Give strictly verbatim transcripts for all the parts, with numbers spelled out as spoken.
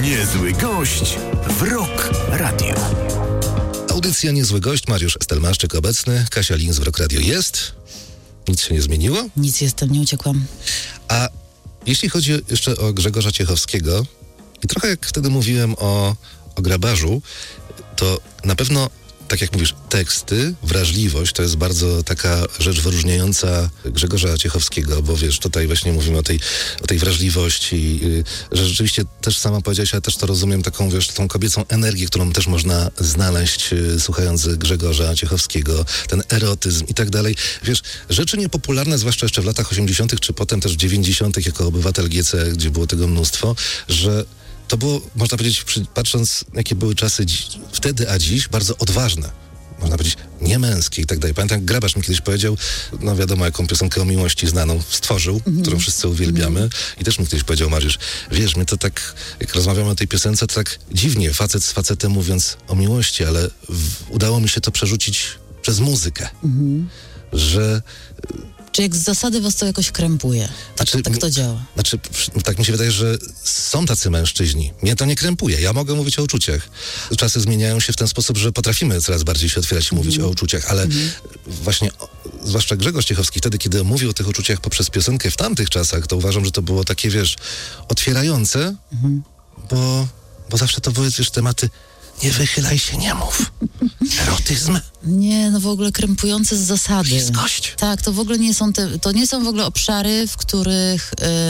Niezły gość w Rock Radio. Audycja Niezły Gość, Mariusz Stelmaszczyk obecny, Kasia Lins w Rock Radio jest. Nic się nie zmieniło? Nic, jestem, nie uciekłam. A jeśli chodzi jeszcze o Grzegorza Ciechowskiego, i trochę jak wtedy mówiłem o, o grabarzu, to na pewno, tak jak mówisz, teksty, wrażliwość to jest bardzo taka rzecz wyróżniająca Grzegorza Ciechowskiego, bo wiesz, tutaj właśnie mówimy o tej, o tej wrażliwości, yy, że rzeczywiście też sama powiedziałaś, ale też to rozumiem, taką, wiesz, tą kobiecą energię, którą też można znaleźć yy, słuchając Grzegorza Ciechowskiego, ten erotyzm i tak dalej. Wiesz, rzeczy niepopularne, zwłaszcza jeszcze w latach osiemdziesiątych czy potem też w dziewięćdziesiątych jako obywatel G C, gdzie było tego mnóstwo, że to było, można powiedzieć, przy, patrząc jakie były czasy dzi- wtedy, a dziś, bardzo odważne. Można powiedzieć, niemęskie i tak dalej. Pamiętam, jak Grabarz mi kiedyś powiedział, no wiadomo, jaką piosenkę o miłości znaną stworzył, mm-hmm. którą wszyscy uwielbiamy. Mm-hmm. I też mi kiedyś powiedział, Mariusz, wiesz, my to tak, jak rozmawiamy o tej piosence, to tak dziwnie, facet z facetem mówiąc o miłości, ale w, udało mi się to przerzucić przez muzykę. Mm-hmm. Że... Czy jak z zasady was to jakoś krępuje? Tak, znaczy, tak to działa. Znaczy, tak mi się wydaje, że są tacy mężczyźni. Mnie to nie krępuje. Ja mogę mówić o uczuciach. Czasy zmieniają się w ten sposób, że potrafimy coraz bardziej się otwierać i mówić mm. o uczuciach, ale mm. właśnie, zwłaszcza Grzegorz Ciechowski, wtedy, kiedy mówił o tych uczuciach poprzez piosenkę w tamtych czasach, to uważam, że to było takie, wiesz, otwierające, mm. bo, bo zawsze to były, wiesz, tematy nie wychylaj się, nie mów. Erotyzm. Nie, no w ogóle krępujące z zasady. Bliskość. Tak, to w ogóle nie są te, to nie są w ogóle obszary, w których,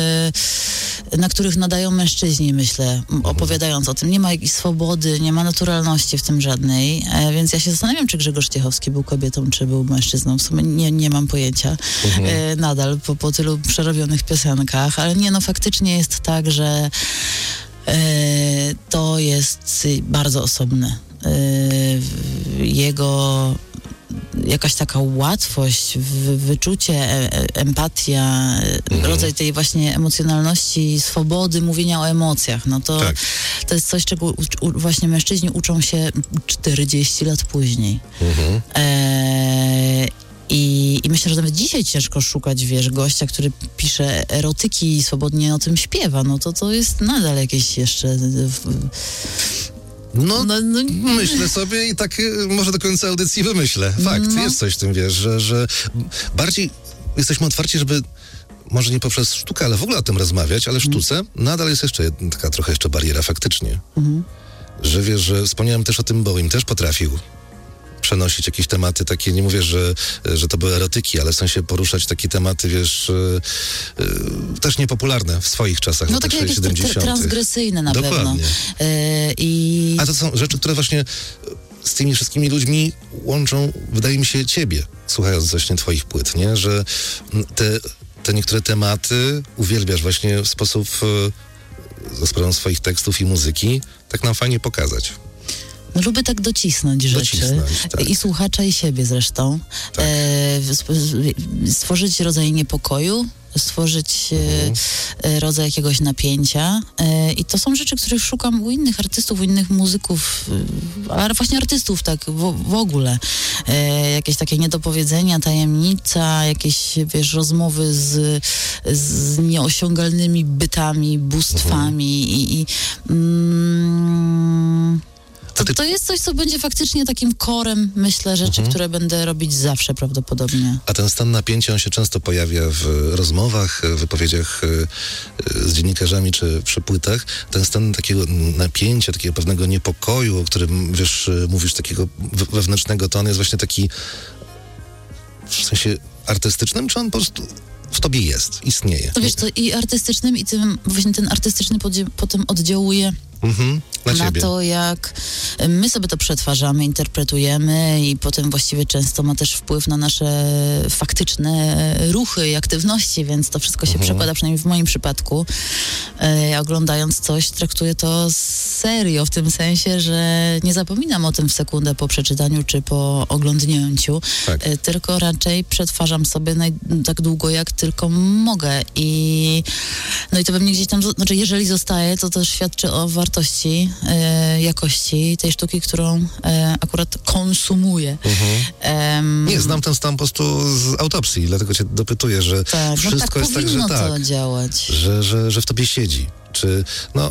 yy, na których nadają mężczyźni, myślę, opowiadając o tym. Nie ma jakiejś swobody, nie ma naturalności w tym żadnej, e, więc ja się zastanawiam, czy Grzegorz Ciechowski był kobietą, czy był mężczyzną. W sumie nie, nie mam pojęcia. Mhm. E, nadal, po, po tylu przerobionych piosenkach, ale nie, no faktycznie jest tak, że E, to jest bardzo osobne. E, jego jakaś taka łatwość, wy, wyczucie, e, empatia, mhm. rodzaj tej właśnie emocjonalności, swobody mówienia o emocjach. No to, tak. to jest coś, czego u, u, właśnie mężczyźni uczą się czterdzieści lat później. Mhm. E, I, I myślę, że nawet dzisiaj ciężko szukać, wiesz, gościa, który pisze erotyki i swobodnie o tym śpiewa. No to to jest nadal jakieś jeszcze... No, no, no myślę sobie i tak może do końca audycji wymyślę. Fakt, no. Jest coś w tym, wiesz, że, że bardziej jesteśmy otwarci, żeby może nie poprzez sztukę, ale w ogóle o tym rozmawiać, ale w sztuce nadal jest jeszcze jedna, taka trochę jeszcze bariera faktycznie. Mhm. Że wiesz, że wspomniałem też o tym Bowiem, też potrafił przenosić jakieś tematy takie, nie mówię, że, że to były erotyki, ale w sensie poruszać takie tematy, wiesz, yy, yy, też niepopularne w swoich czasach. No takie jakieś t- transgresyjne na Dokładnie. pewno. Yy, i... A to są rzeczy, które właśnie z tymi wszystkimi ludźmi łączą, wydaje mi się, ciebie, słuchając właśnie twoich płyt, nie? Że te, te niektóre tematy uwielbiasz właśnie w sposób, yy, za sprawą swoich tekstów i muzyki, tak nam fajnie pokazać. No, lubię tak docisnąć rzeczy. Docisnąć, tak. I słuchacza, i siebie zresztą. Tak. E, stworzyć rodzaj niepokoju, stworzyć mhm. e, rodzaj jakiegoś napięcia. E, I to są rzeczy, których szukam u innych artystów, u innych muzyków, e, ale właśnie artystów tak w, w ogóle. E, jakieś takie niedopowiedzenia, tajemnica, jakieś, wiesz, rozmowy z, z nieosiągalnymi bytami, bóstwami mhm. i... i mm, To, to jest coś, co będzie faktycznie takim korem, myślę, rzeczy, mhm. które będę robić zawsze prawdopodobnie. A ten stan napięcia, on się często pojawia w rozmowach, w wypowiedziach z dziennikarzami czy przy płytach. Ten stan takiego napięcia, takiego pewnego niepokoju, o którym, wiesz, mówisz, takiego wewnętrznego, to on jest właśnie taki w sensie artystycznym, czy on po prostu w tobie jest, istnieje? To wiesz co, i artystycznym, i tym właśnie ten artystyczny podzie- potem oddziałuje Mhm, na, na to, jak my sobie to przetwarzamy, interpretujemy i potem właściwie często ma też wpływ na nasze faktyczne ruchy i aktywności, więc to wszystko się mhm. przekłada, przynajmniej w moim przypadku. E, oglądając coś, traktuję to serio, w tym sensie, że nie zapominam o tym w sekundę po przeczytaniu czy po oglądnięciu, tak. e, tylko raczej przetwarzam sobie naj- tak długo, jak tylko mogę. I no i to pewnie gdzieś tam, znaczy jeżeli zostaje, to też świadczy o wartości wartości, e, jakości tej sztuki, którą e, akurat konsumuję. Mhm. Um, Nie, znam ten stan po prostu z autopsji, dlatego cię dopytuję, że tak, wszystko no tak jest tak, że powinno tak, to działać. Że, że, że w tobie siedzi. Czy, no,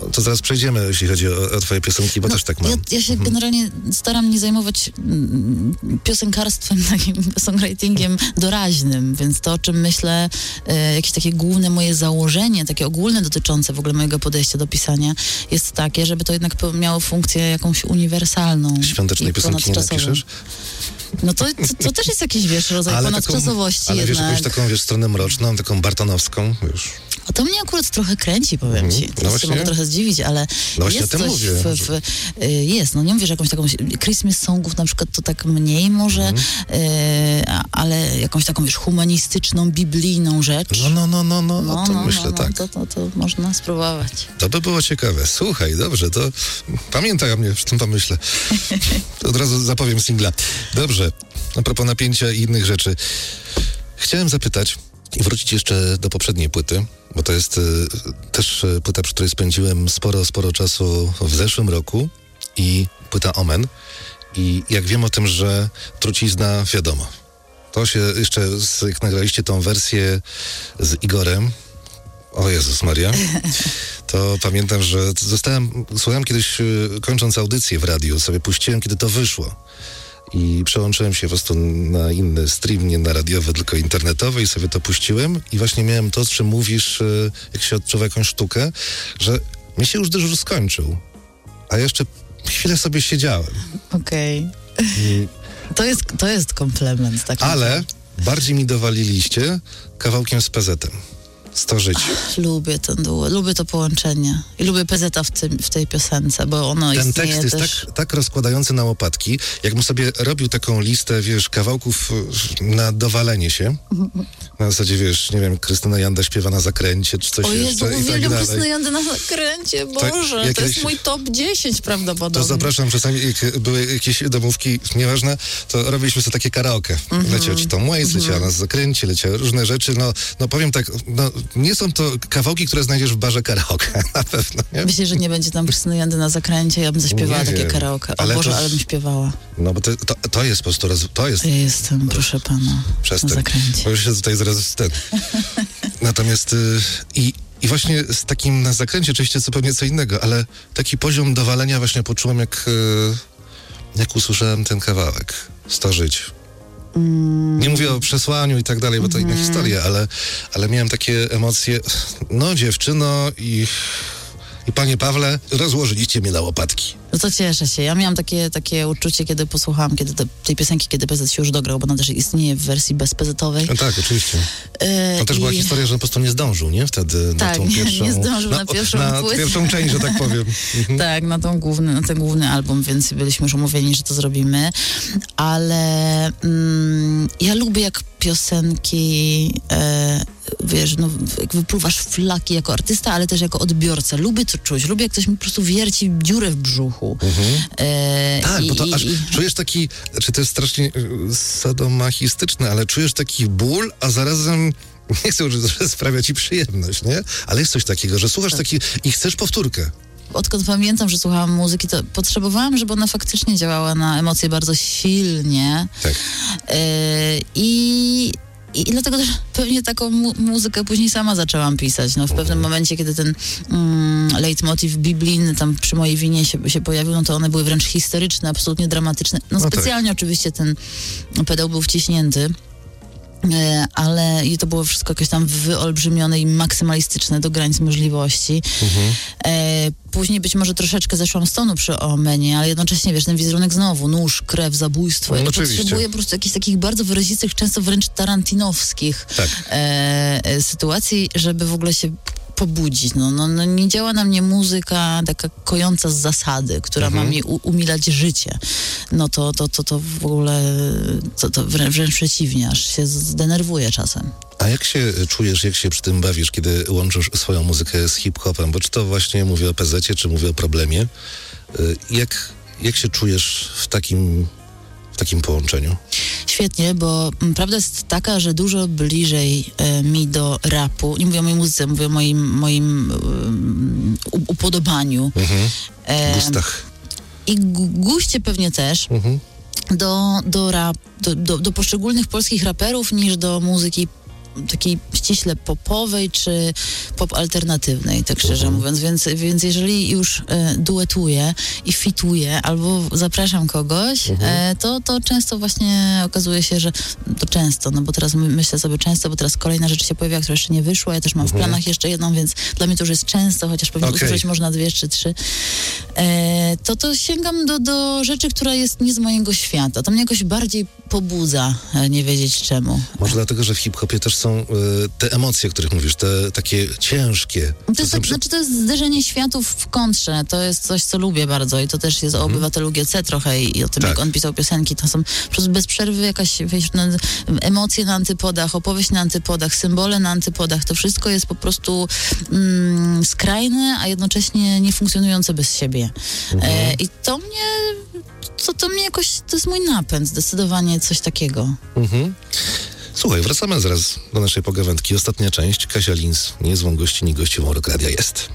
to zaraz przejdziemy, jeśli chodzi o, o twoje piosenki, bo No, też tak mam. Ja, ja się Mhm. generalnie staram nie zajmować mm, piosenkarstwem, takim songwritingiem doraźnym, więc to, o czym myślę, e, jakieś takie główne moje założenie, takie ogólne dotyczące w ogóle mojego podejścia do pisania, jest takie, żeby to jednak po- miało funkcję jakąś uniwersalną. Świątecznej i piosenki nie ponadczasową. napiszesz? No to, to, to też jest jakiś, wiesz, rodzaj Ale ponadczasowości ale wiesz, jednak. jakąś taką, wiesz, stronę mroczną, taką bartonowską, już. A to mnie akurat trochę kręci, powiem ci. Mhm. To No się właśnie. mogę trochę zdziwić, ale No właśnie jest o tym coś mówię, w, w, y, jest, no nie mówię, że jakąś taką Christmas songów na przykład to tak mniej może, Mhm. y, a- ale jakąś taką, wiesz, humanistyczną, biblijną rzecz. No, no, no, no, no, no, to myślę no, tak. To, to, to można spróbować. To by było ciekawe. Słuchaj, dobrze, to pamiętaj o mnie w tym pomyśle. To od razu zapowiem singla. Dobrze, a propos napięcia i innych rzeczy. Chciałem zapytać i wrócić jeszcze do poprzedniej płyty, bo to jest y, też y, płyta, przy której spędziłem sporo, sporo czasu w zeszłym roku i płyta Omen. I jak wiem o tym, że trucizna, wiadomo. To się jeszcze, z, jak nagraliście tą wersję z Igorem, o Jezus Maria, to pamiętam, że zostałem, słuchałem kiedyś, y, kończąc audycję w radiu, sobie puściłem, kiedy to wyszło. I przełączyłem się po prostu na inny stream, nie na radiowy, tylko internetowy i sobie to puściłem. I właśnie miałem to, z czym mówisz, y, jak się odczuwa jakąś sztukę, że mi się już dyżur skończył, a jeszcze chwilę sobie siedziałem. Okej. I, To jest, to jest komplement. Tak ale bardziej mi dowaliliście kawałkiem z P Z-em. sto żyć. Lubię ten duet, lubię to połączenie. I lubię P Z-a w, tym, w tej piosence, bo ono Ten istnieje tekst jest też... tak, tak rozkładający na łopatki, jakbym sobie robił taką listę, wiesz, kawałków y, na dowalenie się. Na zasadzie, wiesz, nie wiem, Krystyna Janda śpiewa na zakręcie, czy coś O Jezu, jeszcze i tak uwielbiam dalej. Krystynę Jandę na zakręcie, Boże, jak to jest kiedyś- mój top dziesięć prawdopodobnie. To zapraszam, czasami jak były jakieś domówki, nieważne, to robiliśmy sobie takie karaoke. Mhm. Leciał ci Tom Waits, leciała na zakręcie, leciały różne rzeczy. No, no powiem tak, no, nie są to kawałki, które znajdziesz w barze karaoke, na pewno, nie? Myślę, że nie będzie tam Krystyny Jandy na zakręcie, ja bym zaśpiewała Nie takie wiem, karaoke. O ale Boże, to- ale bym śpiewała. No bo to, to, to jest po prostu, roz, to jest Ja jestem, proszę pana, Przestań, na zakręcie. bo już się tutaj zaraz ten. Natomiast y, i, i właśnie z takim na zakręcie oczywiście zupełnie co innego, ale taki poziom dowalenia właśnie poczułem, jak, y, jak usłyszałem ten kawałek. sto żyć. Mm. Nie mówię o przesłaniu i tak dalej, bo to inna historia, ale, ale miałem takie emocje. No dziewczyno i, i panie Pawle, rozłożyliście mnie na łopatki. No to cieszę się. Ja miałam takie, takie uczucie, kiedy posłuchałam kiedy te, tej piosenki, kiedy P Z się już dograł, bo ona też istnieje w wersji bez P Z-owej. No tak, oczywiście. E, To też i- była historia, że on po prostu nie zdążył, nie? Wtedy Tak, na tą nie- pierwszą... nie zdążył na pierwszą na płytę. pierwszą część, że tak powiem. Mhm. Tak, na, tą główny, na ten główny album, więc byliśmy już umówieni, że to zrobimy. Ale mm, ja lubię, jak piosenki, e, wiesz, no, jak wypływasz flaki jako artysta, ale też jako odbiorca. Lubię to czuć. Lubię, jak ktoś mi po prostu wierci dziurę w brzuchu. E, Tak, i, bo to i, aż i, czujesz taki, czy to jest strasznie y, sadomachistyczne, ale czujesz taki ból, a zarazem nie chcę, że że sprawia ci przyjemność, nie? Ale jest coś takiego, że słuchasz taki i chcesz powtórkę. Odkąd pamiętam, że słuchałam muzyki, to potrzebowałam, żeby ona faktycznie działała na emocje bardzo silnie. Tak. E, I, i dlatego też pewnie taką mu- muzykę później sama zaczęłam pisać. No, w pewnym momencie, kiedy ten mm, leitmotiv biblijny tam przy mojej winie się, się pojawił, no to one były wręcz historyczne, absolutnie dramatyczne. No, No tak. specjalnie oczywiście ten pedał był wciśnięty. E, ale i to było wszystko jakieś tam wyolbrzymione i maksymalistyczne do granic możliwości. E, później być może troszeczkę zeszłam z tonu przy Omenie, ale jednocześnie, wiesz, ten wizerunek znowu, nóż, krew, zabójstwo. No, Ja oczywiście. potrzebuję po prostu jakichś takich bardzo wyrazistych, często wręcz tarantinowskich Tak. e, e, sytuacji, żeby w ogóle się pobudzić. No, no, no nie działa na mnie muzyka taka kojąca z zasady, która Mhm. ma mi u, umilać życie. No to, to, to, to w ogóle to, to wręcz, wręcz przeciwnie, aż się zdenerwuję czasem. A jak się czujesz, jak się przy tym bawisz, kiedy łączysz swoją muzykę z hip-hopem? Bo czy to właśnie mówię o P Z-cie, czy mówię o problemie? Y, Jak, jak się czujesz w takim, w takim połączeniu? Świetnie, bo m, prawda jest taka, że dużo bliżej e, mi do rapu, nie mówię o mojej muzyce, mówię o moim, moim um, u- upodobaniu Mhm. e, Gustach. i gu- guście pewnie też Mhm. do, do, rap, do, do, do poszczególnych polskich raperów niż do muzyki takiej ściśle popowej, czy pop alternatywnej, tak szczerze mhm. mówiąc, więc, więc jeżeli już e, duetuję i fituję, albo zapraszam kogoś, mhm. e, to, to często właśnie okazuje się, że to często, no bo teraz my, myślę sobie często, bo teraz kolejna rzecz się pojawia, która jeszcze nie wyszła, ja też mam mhm. w planach jeszcze jedną, więc dla mnie to już jest często, chociaż pewnie okay. usłyszeć można dwie czy trzy, e, to to sięgam do, do rzeczy, która jest nie z mojego świata. To mnie jakoś bardziej pobudza, e, nie wiedzieć czemu. Może dlatego, że w hip-hopie też są y, te emocje, o których mówisz, te takie ciężkie. To jest, tak, przy... znaczy to jest zderzenie światów w kontrze, to jest coś, co lubię bardzo i to też jest mhm. o obywatelu G C trochę i, i o tym, tak. jak on pisał piosenki. To są po prostu bez przerwy jakaś, wiesz, no, emocje na antypodach, opowieść na antypodach, symbole na antypodach. To wszystko jest po prostu mm, skrajne, a jednocześnie niefunkcjonujące bez siebie. Mhm. E, I to mnie, to, to mnie jakoś, to jest mój napęd, zdecydowanie coś takiego. Mhm. Słuchaj, wracamy zaraz do naszej pogawędki. Ostatnia część. Kasia Lins, niezłą gościni, gościową Rock Radia jest.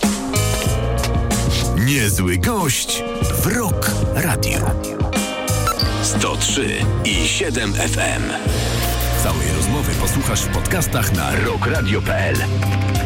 Niezły gość w Rock Radio. sto trzy i siedem F M. Całej rozmowy posłuchasz w podcastach na rock radio kropka p l.